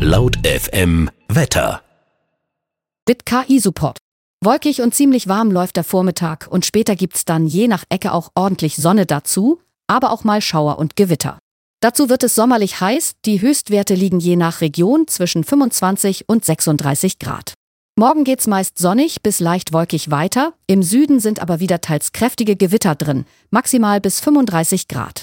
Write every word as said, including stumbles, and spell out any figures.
Laut F M Wetter. Mit K I-Support. Wolkig und ziemlich warm läuft der Vormittag und später gibt's dann je nach Ecke auch ordentlich Sonne dazu, aber auch mal Schauer und Gewitter. Dazu wird es sommerlich heiß, die Höchstwerte liegen je nach Region zwischen fünfundzwanzig und sechsunddreißig Grad. Morgen geht's meist sonnig bis leicht wolkig weiter, im Süden sind aber wieder teils kräftige Gewitter drin, maximal bis fünfunddreißig Grad.